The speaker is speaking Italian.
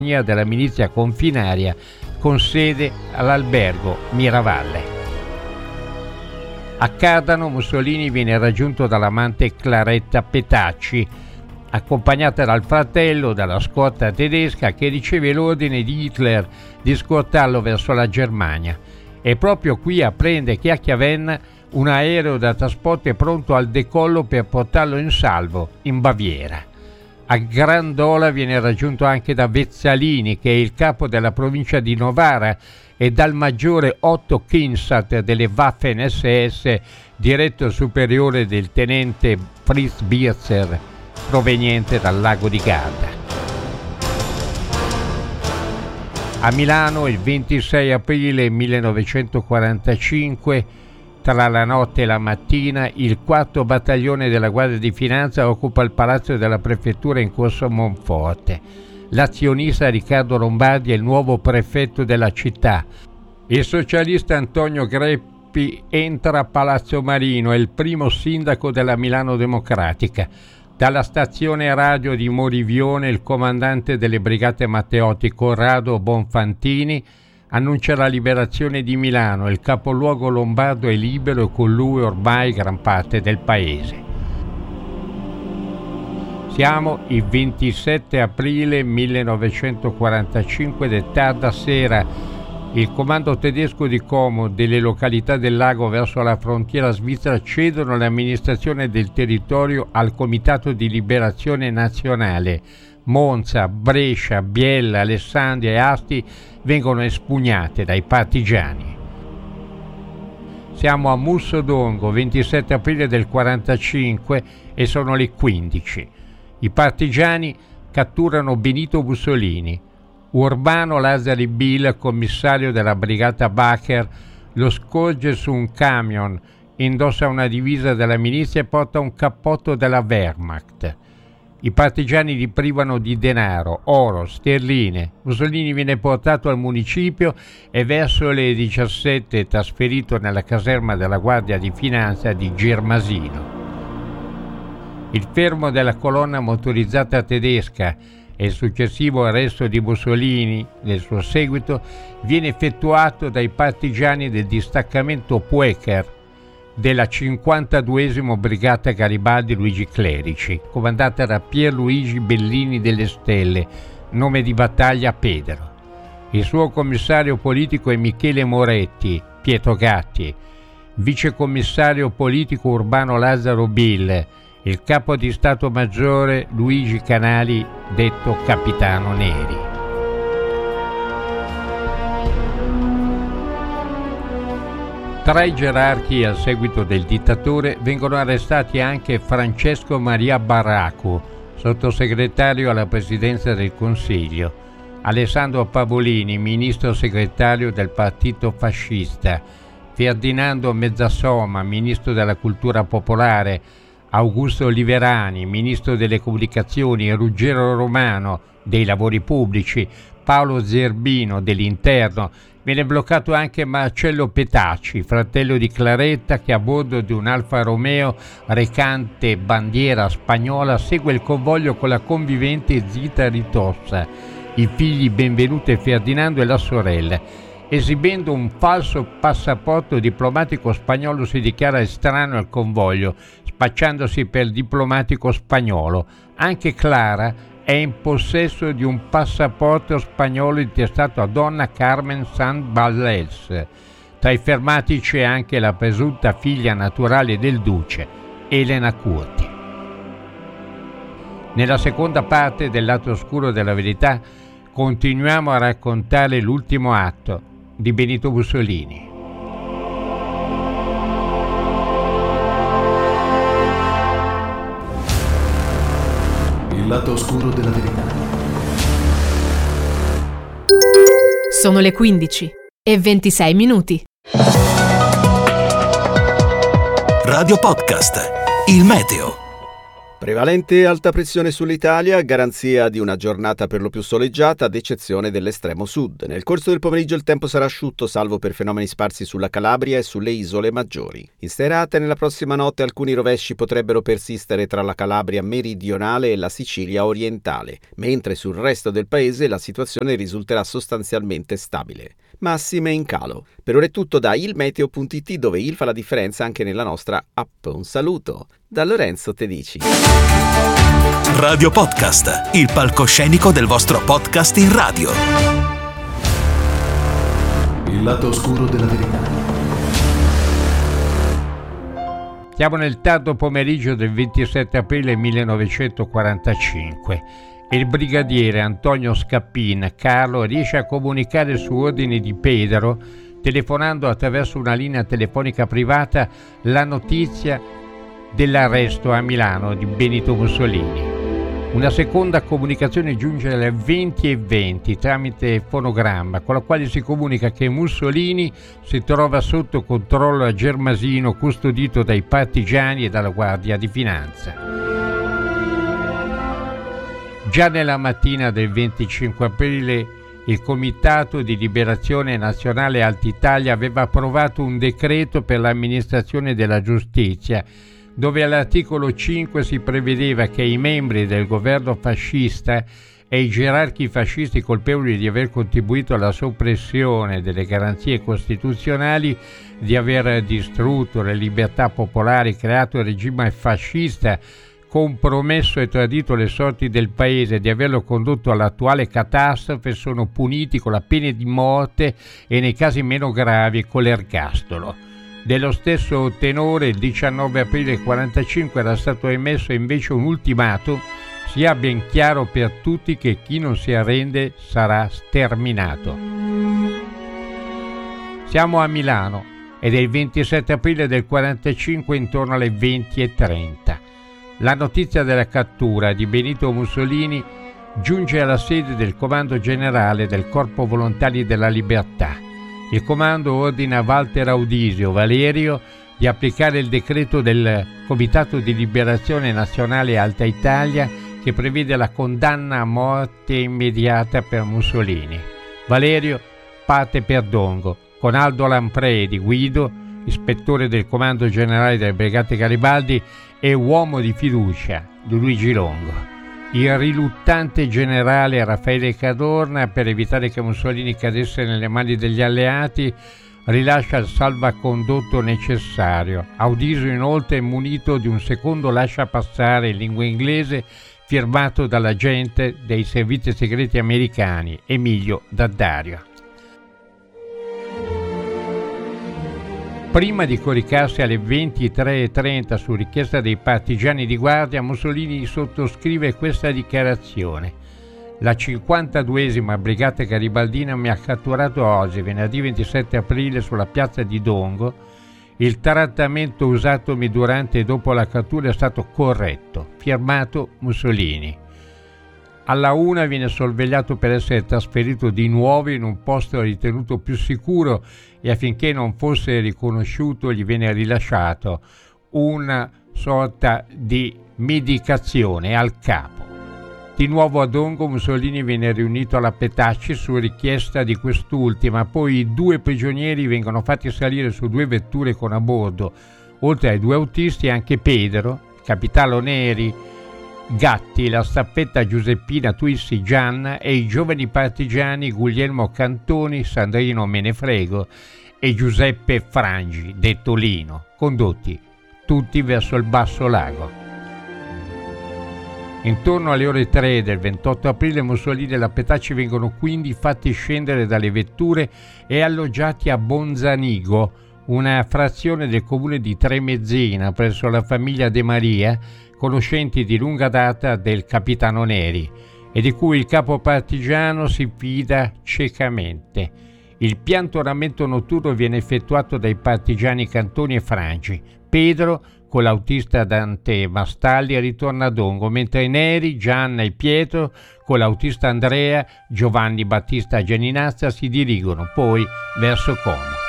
della milizia confinaria con sede all'albergo Miravalle. A Cardano Mussolini viene raggiunto dall'amante Claretta Petacci, accompagnata dal fratello dalla scorta tedesca che riceve l'ordine di Hitler di scortarlo verso la Germania. E proprio qui apprende che a Chiavenna un aereo da trasporto è pronto al decollo per portarlo in salvo in Baviera. A Grandola viene raggiunto anche da Vezzalini, che è il capo della provincia di Novara, e dal maggiore Otto Kinsat delle Waffen SS, diretto superiore del tenente Fritz Birzer, proveniente dal lago di Garda. A Milano, il 26 aprile 1945, tra la notte e la mattina, il 4 battaglione della Guardia di Finanza occupa il palazzo della prefettura in corso Monforte. L'azionista Riccardo Lombardi è il nuovo prefetto della città. Il socialista Antonio Greppi entra a Palazzo Marino, è il primo sindaco della Milano Democratica. Dalla stazione radio di Morivione il comandante delle brigate Matteotti, Corrado Bonfantini, annuncia la liberazione di Milano. Il capoluogo lombardo è libero e con lui ormai gran parte del paese. Siamo il 27 aprile 1945 ed è tarda sera. Il comando tedesco di Como delle località del lago verso la frontiera svizzera cedono l'amministrazione del territorio al Comitato di Liberazione Nazionale. Monza, Brescia, Biella, Alessandria e Asti vengono espugnate dai partigiani. Siamo a Mussodongo, 27 aprile del 45 e sono le 15. I partigiani catturano Benito Mussolini. Urbano Lazzari Bill, commissario della brigata Bacher, lo scorge su un camion, indossa una divisa della milizia e porta un cappotto della Wehrmacht. I partigiani li privano di denaro, oro, sterline. Mussolini viene portato al municipio e verso le 17 trasferito nella caserma della Guardia di Finanza di Germasino. Il fermo della colonna motorizzata tedesca e il successivo arresto di Mussolini nel suo seguito viene effettuato dai partigiani del distaccamento Puecher della 52esima Brigata Garibaldi Luigi Clerici, comandata da Pierluigi Bellini delle Stelle, nome di battaglia Pedro. Il suo commissario politico è Michele Moretti, Pietro Gatti, vicecommissario politico Urbano Lazzaro Bill, il capo di Stato Maggiore Luigi Canali, detto Capitano Neri. Tra i gerarchi al seguito del dittatore vengono arrestati anche Francesco Maria Barracu, sottosegretario alla Presidenza del Consiglio, Alessandro Pavolini, ministro segretario del Partito Fascista, Ferdinando Mezzasoma, ministro della Cultura Popolare, Augusto Liverani, ministro delle Comunicazioni, Ruggero Romano, dei Lavori Pubblici, Paolo Zerbino, dell'Interno. Viene bloccato anche Marcello Petacci, fratello di Claretta, che a bordo di un Alfa Romeo recante bandiera spagnola segue il convoglio con la convivente Zita Ritossa, i figli Benvenuto e Ferdinando e la sorella. Esibendo un falso passaporto diplomatico spagnolo si dichiara estraneo al convoglio, spacciandosi per diplomatico spagnolo. Anche Clara è in possesso di un passaporto spagnolo intestato a Donna Carmen San Valdez. Tra i fermati c'è anche la presunta figlia naturale del duce, Elena Curti. Nella seconda parte del lato oscuro della verità continuiamo a raccontare l'ultimo atto di Benito Mussolini. Il lato oscuro della verità. Sono le 15:26. Radio Podcast, il meteo. Prevalente alta pressione sull'Italia, garanzia di una giornata per lo più soleggiata ad eccezione dell'estremo sud. Nel corso del pomeriggio il tempo sarà asciutto salvo per fenomeni sparsi sulla Calabria e sulle isole maggiori. In serata e nella prossima notte alcuni rovesci potrebbero persistere tra la Calabria meridionale e la Sicilia orientale, mentre sul resto del paese la situazione risulterà sostanzialmente stabile. Massime in calo. Per ora è tutto da ilmeteo.it, dove il fa la differenza anche nella nostra app. Un saluto da Lorenzo Tedici. Radio Podcast, il palcoscenico del vostro podcast in radio. Il lato oscuro della verità. Siamo nel tardo pomeriggio del 27 aprile 1945 e il brigadiere Antonio Scappin Carlo riesce a comunicare su ordine di Pedro, telefonando attraverso una linea telefonica privata, la notizia dell'arresto a Milano di Benito Mussolini. Una seconda comunicazione giunge alle 20:20 tramite fonogramma, con la quale si comunica che Mussolini si trova sotto controllo a Germasino, custodito dai partigiani e dalla Guardia di Finanza. Già nella mattina del 25 aprile il Comitato di Liberazione Nazionale Alta Italia aveva approvato un decreto per l'amministrazione della giustizia, dove all'articolo 5 si prevedeva che i membri del governo fascista e i gerarchi fascisti colpevoli di aver contribuito alla soppressione delle garanzie costituzionali, di aver distrutto le libertà popolari, creato il regime fascista, compromesso e tradito le sorti del paese, di averlo condotto all'attuale catastrofe, sono puniti con la pena di morte e nei casi meno gravi con l'ergastolo. Dello stesso tenore, il 19 aprile 1945 era stato emesso invece un ultimatum: sia ben chiaro per tutti che chi non si arrende sarà sterminato. Siamo a Milano ed è il 27 aprile del 1945 intorno alle 20:30. La notizia della cattura di Benito Mussolini giunge alla sede del Comando Generale del Corpo Volontari della Libertà. Il comando ordina a Walter Audisio Valerio di applicare il decreto del Comitato di Liberazione Nazionale Alta Italia che prevede la condanna a morte immediata per Mussolini. Valerio parte per Dongo con Aldo Lampredi, Guido, ispettore del Comando Generale delle Brigate Garibaldi, e uomo di fiducia di Luigi Longo. Il riluttante generale Raffaele Cadorna, per evitare che Mussolini cadesse nelle mani degli alleati, rilascia il salvacondotto necessario. Audisio inoltre è munito di un secondo lasciapassare in lingua inglese firmato dall'agente dei servizi segreti americani Emilio D'Addario. Prima di coricarsi alle 23:30 su richiesta dei partigiani di guardia, Mussolini sottoscrive questa dichiarazione: la 52esima Brigata Garibaldina mi ha catturato oggi, venerdì 27 aprile, sulla piazza di Dongo. Il trattamento usatomi durante e dopo la cattura è stato corretto. Firmato Mussolini. Alla 1 viene sorvegliato per essere trasferito di nuovo in un posto ritenuto più sicuro e affinché non fosse riconosciuto gli viene rilasciato una sorta di medicazione al capo. Di nuovo a Dongo Mussolini viene riunito alla Petacci su richiesta di quest'ultima, poi i due prigionieri vengono fatti salire su due vetture con a bordo, oltre ai due autisti, anche Pedro, il capitano Neri, Gatti, la staffetta Giuseppina Tuissi Gianna e i giovani partigiani Guglielmo Cantoni, Sandrino Menefrego e Giuseppe Frangi, detto Lino, condotti tutti verso il Basso Lago. Intorno alle ore 3 del 28 aprile Mussolini e la Petacci vengono quindi fatti scendere dalle vetture e alloggiati a Bonzanigo, una frazione del comune di Tremezzina, presso la famiglia De Maria, conoscenti di lunga data del capitano Neri, e di cui il capo partigiano si fida ciecamente. Il piantonamento notturno viene effettuato dai partigiani Cantoni e Frangi. Pedro, con l'autista Dante Mastalli, ritorna a Dongo, mentre Neri, Gianna e Pietro, con l'autista Andrea, Giovanni Battista Gianinazza, si dirigono poi verso Como.